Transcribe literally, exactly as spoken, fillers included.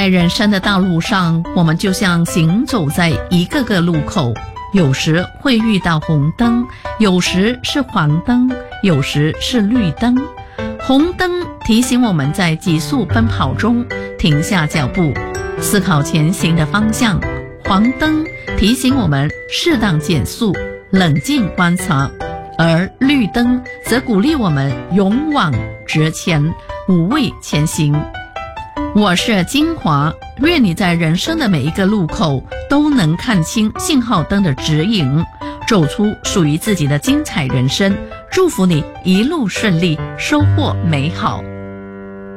在人生的道路上，我们就像行走在一个个路口，有时会遇到红灯，有时是黄灯，有时是绿灯。红灯提醒我们在急速奔跑中停下脚步，思考前行的方向；黄灯提醒我们适当减速，冷静观察；而绿灯则鼓励我们勇往直前，无畏前行。我是金华，愿你在人生的每一个路口都能看清信号灯的指引，走出属于自己的精彩人生。祝福你一路顺利，收获美好。